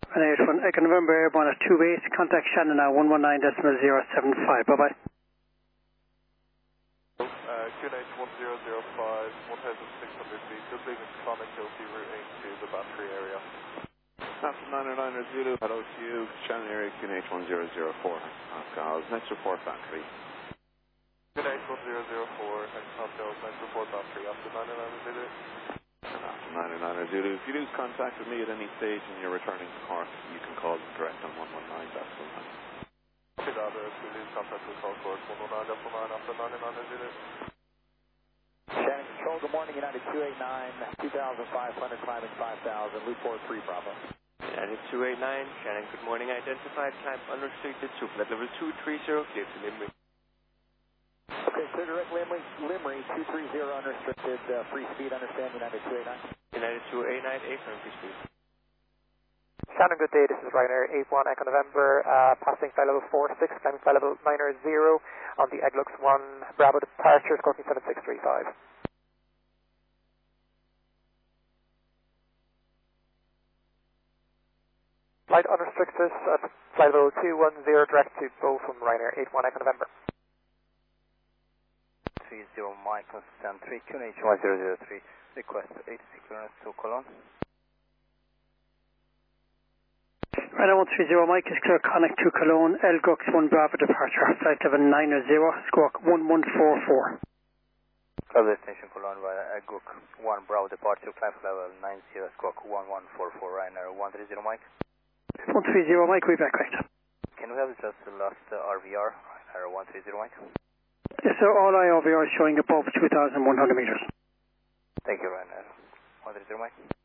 181 Echo November Airborne at 2 base. Contact Shannon now 119.075. Bye-bye. QNH 1005, 1,600 feet. Good leaving connectivity routing to the battery area. After 909er Zulu, hello to you. Shannon area QNH 1004. Oscar, next report battery. QNH 1004, Oscar, next report battery. After 909er Zulu. And after 909er Zulu, if you lose contact with me at any stage and you're returning to Cork, you can call them direct on 119. That's the line. Copy that, if you lose contact with Cork, 119.9 after 909er Zulu. Shannon Control, good morning, United 289, 2,500, climbing 5,000, loop 43, Bravo. United 289, Shannon, good morning, identified, climb unrestricted, to flight level 230, clear to Limerick. Okay, clear direct Limerick, 230 unrestricted, free speed, understand, United 289. United 289, 800 free speed. Shannon, good day, this is Ryanair 81 Echo November, passing flight level 46, climbing flight level 900 on the Eglux 1 Bravo departure, Scorpion 7635. Flight unrestricted at flight level 210, direct to Bow from Ryanair 81 Echo November. 30 Mike, stand 3, QNH 1003, request 86 clearance to Cologne. Right, 130 Mike is clear, connect to Cologne, Elgux 1 Bravo departure, flight level 900, squawk 1144. Club destination Cologne via Elgux 1 Bravo departure, climb level 90, squawk 1144, Ryanair 130 Mike. 130 Mike, we back right. Can we have just the last RVR, Ryanair 130 Mike? Yes, sir, all IOVR is showing above 2,100 meters. Thank you, Ryanair 130 Mike.